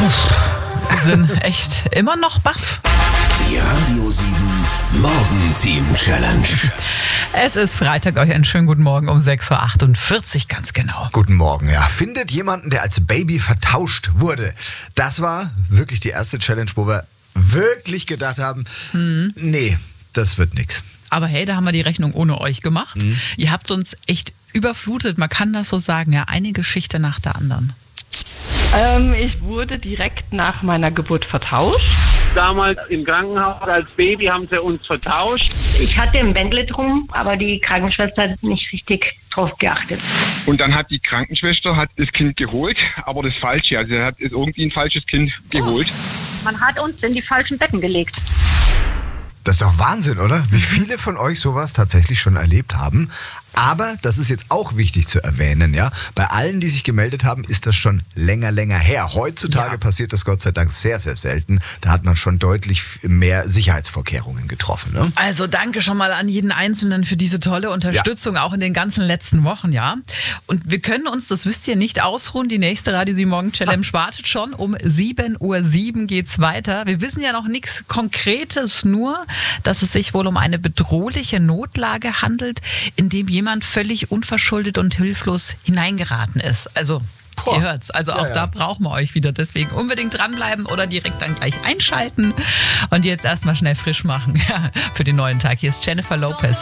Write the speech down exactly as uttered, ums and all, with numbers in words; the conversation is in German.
Wir sind echt immer noch baff. Die Radio sieben Morgen-Team-Challenge. Es ist Freitag, euch einen schönen guten Morgen um sechs Uhr achtundvierzig, ganz genau. Guten Morgen, ja. Findet jemanden, der als Baby vertauscht wurde. Das war wirklich die erste Challenge, wo wir wirklich gedacht haben, hm. nee, das wird nix. Aber hey, da haben wir die Rechnung ohne euch gemacht. Mhm. Ihr habt uns echt überflutet, man kann das so sagen, ja, eine Geschichte nach der anderen. Ähm, ich wurde direkt nach meiner Geburt vertauscht. Damals im Krankenhaus als Baby haben sie uns vertauscht. Ich hatte ein Bändle drum, aber die Krankenschwester hat nicht richtig drauf geachtet. Und dann hat die Krankenschwester hat das Kind geholt, aber das Falsche. Also er hat irgendwie ein falsches Kind geholt. Man hat uns in die falschen Betten gelegt. Das ist doch Wahnsinn, oder? Wie viele von euch sowas tatsächlich schon erlebt haben. Aber das ist jetzt auch wichtig zu erwähnen, ja. Bei allen, die sich gemeldet haben, ist das schon länger, länger her. Heutzutage ja. passiert das Gott sei Dank sehr, sehr selten. Da hat man schon deutlich mehr Sicherheitsvorkehrungen getroffen. Ne? Also danke schon mal an jeden Einzelnen für diese tolle Unterstützung, ja. auch in den ganzen letzten Wochen, ja. Und wir können uns, das wisst ihr, nicht ausruhen. Die nächste Radio sieben Morgen Challenge wartet schon. Um sieben Uhr sieben geht's weiter. Wir wissen ja noch nichts Konkretes, nur, dass es sich wohl um eine bedrohliche Notlage handelt, in dem jemand jemand völlig unverschuldet und hilflos hineingeraten ist. Also, Boah. Ihr hört's. Also auch ja, ja. da brauchen wir euch wieder. Deswegen unbedingt dranbleiben oder direkt dann gleich einschalten und jetzt erstmal schnell frisch machen ja, für den neuen Tag. Hier ist Jennifer Lopez.